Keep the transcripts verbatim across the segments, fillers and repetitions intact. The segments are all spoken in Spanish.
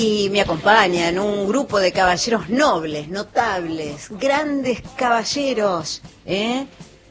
Y me acompañan un grupo de caballeros nobles, notables, grandes caballeros, ¿eh?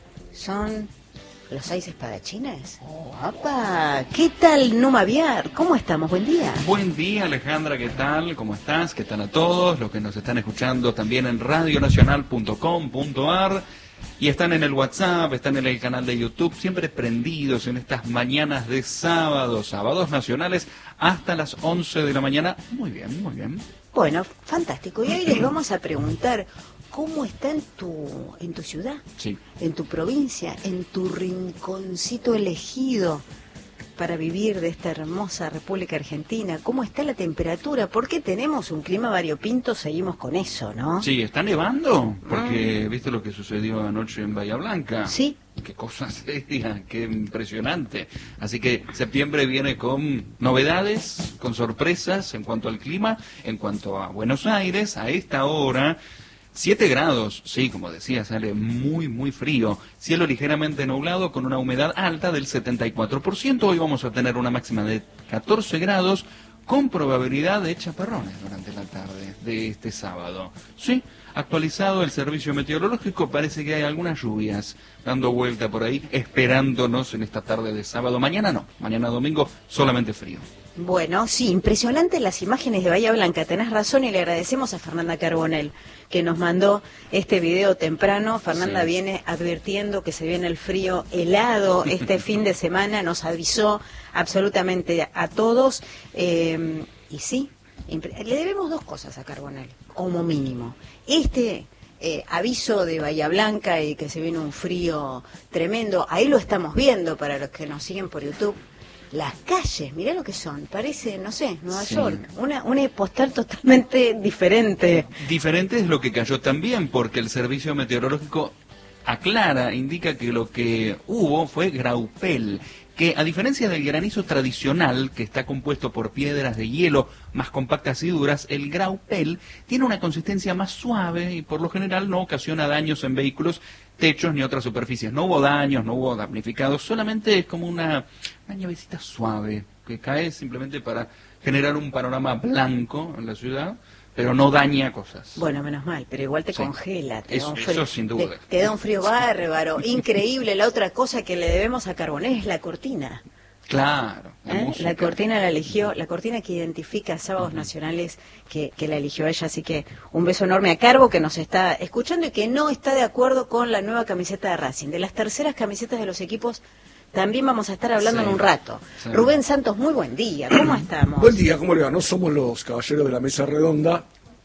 Son los seis espadachines. Oh, ¡apa! ¿Qué tal, Numa Viar? ¿Cómo estamos? Buen día. Buen día, Alejandra, ¿qué tal? ¿Cómo estás? ¿Qué tal a todos los que nos están escuchando también en radio nacional punto com punto ar? Y están en el WhatsApp, están en el canal de YouTube, siempre prendidos en estas mañanas de sábado, sábados nacionales, hasta las once de la mañana. Muy bien, muy bien. Bueno, fantástico. Y hoy les vamos a preguntar, ¿cómo está en tu, en tu ciudad? Sí. En tu provincia, en tu rinconcito elegido para vivir de esta hermosa República Argentina. ¿Cómo está la temperatura? Porque tenemos un clima variopinto, seguimos con eso, ¿no? Sí, ¿está nevando? Porque, mm. ¿viste lo que sucedió anoche en Bahía Blanca? Sí. Qué cosa seria, qué impresionante. Así que septiembre viene con novedades, con sorpresas en cuanto al clima, en cuanto a Buenos Aires, a esta hora. siete grados, sí, como decía, sale muy, muy frío. Cielo ligeramente nublado con una humedad alta del setenta y cuatro por ciento. Hoy vamos a tener una máxima de catorce grados con probabilidad de chaparrones durante la tarde de este sábado. Sí, actualizado el servicio meteorológico, parece que hay algunas lluvias dando vuelta por ahí, esperándonos en esta tarde de sábado. Mañana no, mañana domingo solamente frío. Bueno, sí, impresionantes las imágenes de Bahía Blanca, tenés razón, y le agradecemos a Fernanda Carbonell que nos mandó este video temprano. Fernanda sí. viene advirtiendo que se viene el frío helado este fin de semana, nos avisó absolutamente a todos, eh, y sí, le debemos dos cosas a Carbonell, como mínimo. Este eh, aviso de Bahía Blanca y que se viene un frío tremendo, ahí lo estamos viendo para los que nos siguen por YouTube. Las calles, mirá lo que son, parece, no sé, Nueva sí. York, una, una postal totalmente diferente. Diferente es lo que cayó también, porque el servicio meteorológico aclara, indica que lo que hubo fue graupel, que a diferencia del granizo tradicional, que está compuesto por piedras de hielo más compactas y duras, el graupel tiene una consistencia más suave y por lo general no ocasiona daños en vehículos, techos ni otras superficies. No hubo daños, no hubo damnificados, solamente es como una, una llavecita suave que cae simplemente para generar un panorama blanco en la ciudad, pero no daña cosas. Bueno, menos mal, pero igual te sí. congela. Te eso, da un frío, eso sin duda. Te, te da un frío bárbaro, increíble. La otra cosa que le debemos a Carbonell es la cortina. Claro. La, ¿Eh? la cortina la eligió, la cortina que identifica Sábados uh-huh. Nacionales, que, que la eligió ella, así que un beso enorme a Carbo, que nos está escuchando y que no está de acuerdo con la nueva camiseta de Racing. De las terceras camisetas de los equipos también vamos a estar hablando sí, en un rato. Sí. Rubén Santos, muy buen día, ¿cómo estamos? Buen día, ¿cómo le va? No somos los caballeros de la mesa redonda,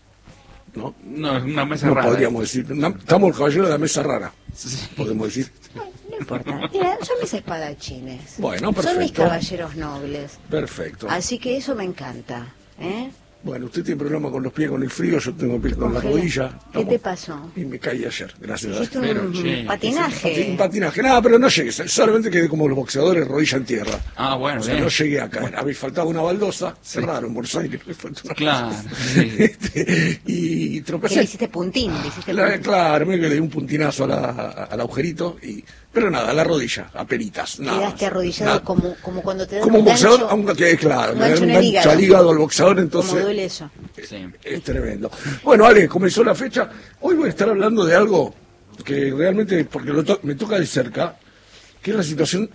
¿no? No, es una mesa no rara. Podríamos decir, no, estamos los caballeros de la mesa rara, sí. podemos decir. No importa, mira, son mis espadachines. Bueno, perfecto. Son mis caballeros nobles. Perfecto. Así que eso me encanta, ¿eh? Bueno, usted tiene problema con los pies con el frío, yo tengo pies con la rodilla. ¿Qué Estamos... te pasó? Y me caí ayer, gracias a Dios. Un pero, sí. patinaje. Un patinaje, nada, pero no llegué, solamente quedé como los boxeadores, rodilla en tierra. Ah, bueno, o sea, bien. no llegué a caer. Había faltado una baldosa, sí. cerraron Buenos Aires, me faltó una claro, sí. este, y tropecé. ¿Qué le hiciste puntín? ¿Le hiciste la, puntín? Claro, me le di un puntinazo a la, a, al agujerito, y pero nada, a la rodilla, a peritas. Nada, quedaste arrodillado nada. Como, como cuando te dan como un boxeador, gancho, aunque claro, un me gancho dan en un el gancho al hígado al boxeador, entonces... ¿Cómo duele eso? Sí. Es tremendo. Bueno, Ale, comenzó la fecha. Hoy voy a estar hablando de algo que realmente, porque lo to me toca de cerca, que es la situación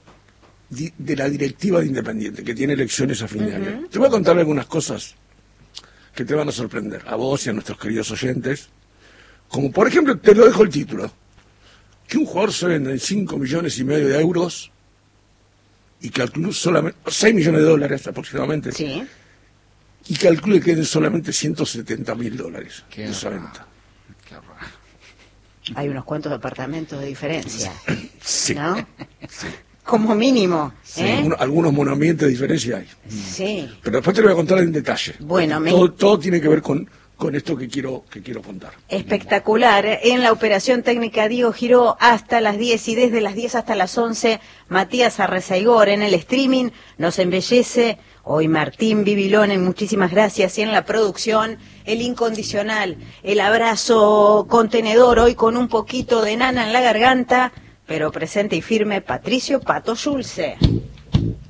di de la directiva de Independiente, que tiene elecciones a fin de uh-huh. año. Te voy a contar algunas cosas que te van a sorprender, a vos y a nuestros queridos oyentes. Como por ejemplo, te lo dejo el título, que un jugador se vende en cinco millones y medio de euros y calculó solamente seis millones de dólares aproximadamente. Sí. Y calcule que queden solamente ciento setenta mil dólares de esa venta. Qué raro. Hay unos cuantos departamentos de diferencia, sí. ¿no? Sí. Como mínimo. Sí. ¿eh? Algunos, algunos monoambientes de diferencia hay. Sí. Pero después te lo voy a contar en detalle. Bueno, me... todo, todo tiene que ver con, con esto que quiero, que quiero contar. Espectacular. En la operación técnica Diego Giró hasta las diez y desde las diez hasta las once Matías Arrezaigor. En el streaming nos embellece hoy Martín Bibilón, muchísimas gracias. Y en la producción, el incondicional, el abrazo contenedor, hoy con un poquito de nana en la garganta, pero presente y firme, Patricio Pato Schulze.